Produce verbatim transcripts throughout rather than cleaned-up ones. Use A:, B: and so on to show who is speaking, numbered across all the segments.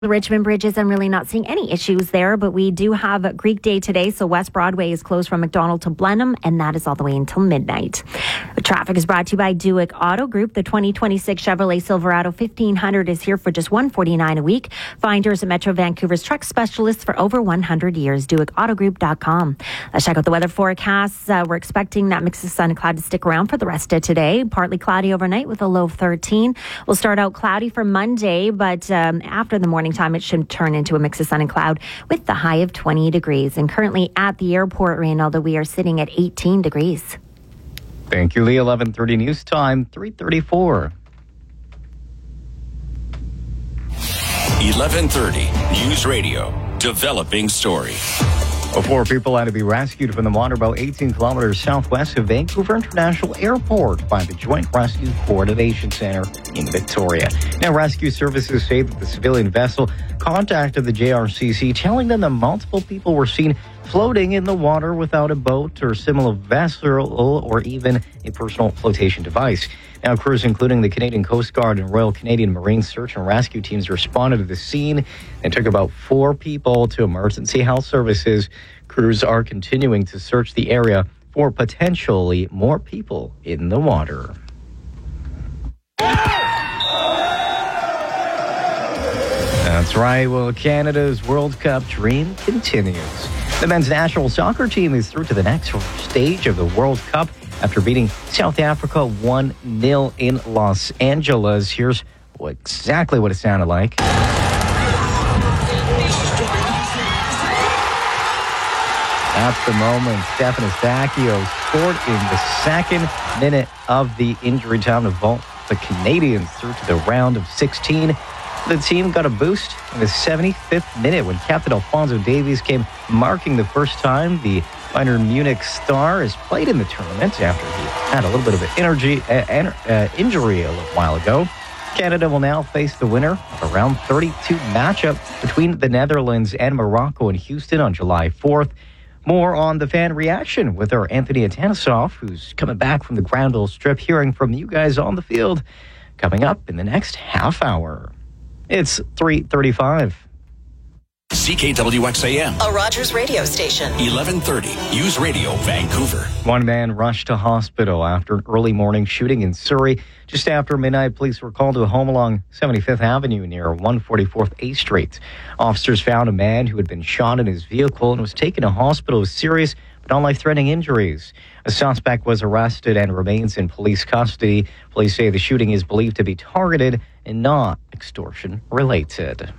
A: The Richmond Bridges, I'm really not seeing any issues there, but we do have Greek Day today, so West Broadway is closed from McDonald to Blenheim, and that is all the way until midnight. The traffic is brought to you by Duick Auto Group. The twenty twenty-six Chevrolet Silverado fifteen hundred is here for just one hundred forty-nine dollars a week. Find yours at Metro Vancouver's truck specialists for over one hundred years. Duick Auto Group dot com. Let's check out the weather forecasts. Uh, we're expecting that mix of sun and cloud to stick around for the rest of today. Partly cloudy overnight with a low of thirteen. We'll start out cloudy for Monday, but um, after the morning time, it should turn into a mix of sun and cloud with the high of twenty degrees. And currently at the airport, Reynaldo, we are sitting at eighteen degrees.
B: Thank you, Lee. eleven thirty news time, three thirty-four.
C: eleven thirty News Radio. Developing story.
B: Four people had to be rescued from the water about eighteen kilometers southwest of Vancouver International Airport by the Joint Rescue Coordination Center in Victoria. Now, rescue services say that the civilian vessel contacted the J R C C, telling them that multiple people were seen floating in the water without a boat or similar vessel or even a personal flotation device. Now, crews including the Canadian Coast Guard and Royal Canadian Marine Search and Rescue teams responded to the scene and took about four people to emergency health services. Crews are continuing to search the area for potentially more people in the water. That's right. Well, Canada's World Cup dream continues. The men's national soccer team is through to the next stage of the World Cup after beating South Africa one nil in Los Angeles. Here's what, exactly what it sounded like. At the moment, Stefanos Bacchio scored in the second minute of the injury time to vault the Canadians through to the round of sixteen. The team got a boost in the seventy-fifth minute when Captain Alphonso Davies came marking the first time the Bayern Munich star has played in the tournament after he had a little bit of an energy, uh, uh, injury a little while ago. Canada will now face the winner of a round thirty-two matchup between the Netherlands and Morocco in Houston on July fourth. More on the fan reaction with our Anthony Atanasoff, who's coming back from the Granville Strip, hearing from you guys on the field, coming up in the next half hour. It's three thirty-five.
C: C K W X A M.
D: A Rogers radio station.
C: eleven thirty News Radio, Vancouver.
B: One man rushed to hospital after an early morning shooting in Surrey. Just after midnight, police were called to a home along seventy-fifth Avenue near one forty-fourth A Street. Officers found a man who had been shot in his vehicle and was taken to hospital with serious but non-life-threatening injuries. A suspect was arrested and remains in police custody. Police say the shooting is believed to be targeted and not extortion-related.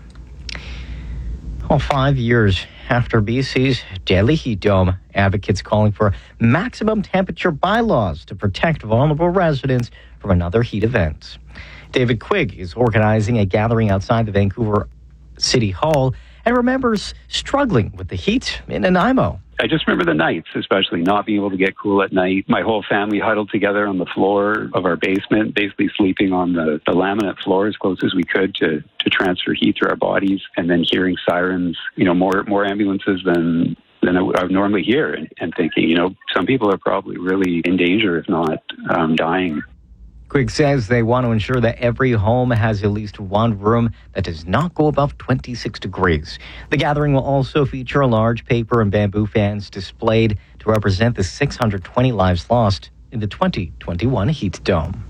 B: Well, five years after B C's deadly heat dome, advocates calling for maximum temperature bylaws to protect vulnerable residents from another heat event. David Quigg is organizing a gathering outside the Vancouver City Hall and remembers struggling with the heat in Nanaimo.
E: I just remember the nights, especially not being able to get cool at night. My whole family huddled together on the floor of our basement, basically sleeping on the, the laminate floor as close as we could to, to transfer heat to our bodies, and then hearing sirens, you know, more more ambulances than than I would normally hear, and, and thinking, you know, some people are probably really in danger, if not um, dying.
B: Quigg says they want to ensure that every home has at least one room that does not go above twenty-six degrees. The gathering will also feature a large paper and bamboo fans displayed to represent the six hundred twenty lives lost in the twenty twenty-one heat dome.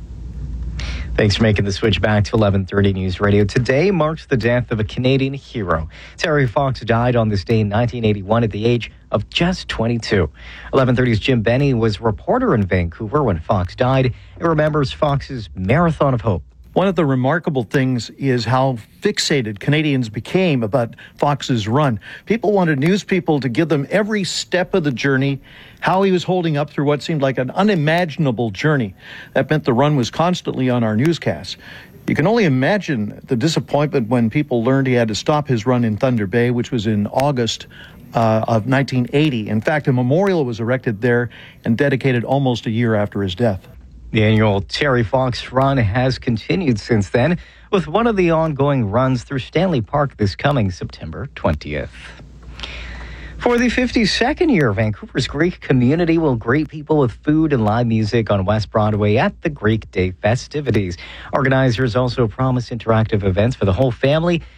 B: Thanks for making the switch back to eleven thirty News Radio. Today marks the death of a Canadian hero. Terry Fox died on this day in nineteen eighty-one at the age of just twenty-two. eleven thirty's Jim Benny was a reporter in Vancouver when Fox died and remembers Fox's Marathon of Hope.
F: One of the remarkable things is how fixated Canadians became about Fox's run. People wanted news people to give them every step of the journey, how he was holding up through what seemed like an unimaginable journey. That meant the run was constantly on our newscasts. You can only imagine the disappointment when people learned he had to stop his run in Thunder Bay, which was in August uh, of nineteen eighty. In fact, a memorial was erected there and dedicated almost a year after his death.
B: The annual Terry Fox run has continued since then, with one of the ongoing runs through Stanley Park this coming September twentieth. For the fifty-second year, Vancouver's Greek community will greet people with food and live music on West Broadway at the Greek Day festivities. Organizers also promise interactive events for the whole family